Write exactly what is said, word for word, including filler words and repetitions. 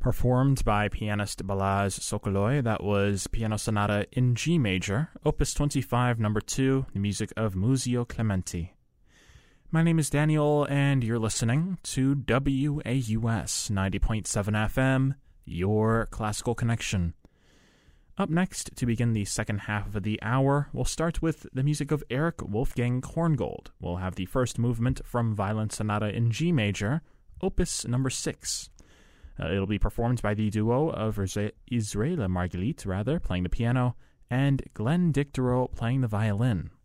Performed by pianist Balázs Sokolói, that was Piano Sonata in G major, Opus twenty-five, number two, the music of Muzio Clementi. My name is Daniel, and you're listening to W A U S ninety point seven F M, your classical connection. Up next, to begin the second half of the hour, we'll start with the music of Erich Wolfgang Korngold. We'll have the first movement from Violin Sonata in G major, Opus number six. Uh, it'll be performed by the duo of Israela Margalit, rather, playing the piano, and Glenn Dicterow playing the violin.